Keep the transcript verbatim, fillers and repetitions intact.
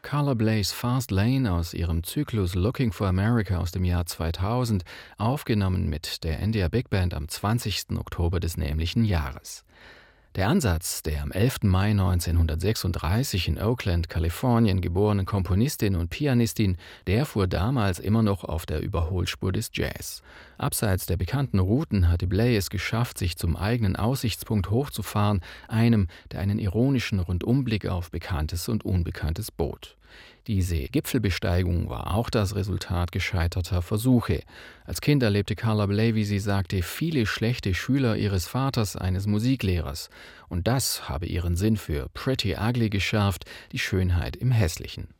Carla Blays Fast Lane aus ihrem Zyklus Looking for America aus dem Jahr zweitausend, aufgenommen mit der N D R Big Band am zwanzigsten Oktober des nämlichen Jahres. Der Ansatz der am elften Mai neunzehnhundertsechsunddreißig in Oakland, Kalifornien geborenen Komponistin und Pianistin, der fuhr damals immer noch auf der Überholspur des Jazz. Abseits der bekannten Routen hatte Bley es geschafft, sich zum eigenen Aussichtspunkt hochzufahren, einem, der einen ironischen Rundumblick auf Bekanntes und Unbekanntes bot. Diese Gipfelbesteigung war auch das Resultat gescheiterter Versuche. Als Kind erlebte Carla Bley, wie sie sagte, viele schlechte Schüler ihres Vaters, eines Musiklehrers. Und das habe ihren Sinn für Pretty Ugly geschärft, die Schönheit im Hässlichen.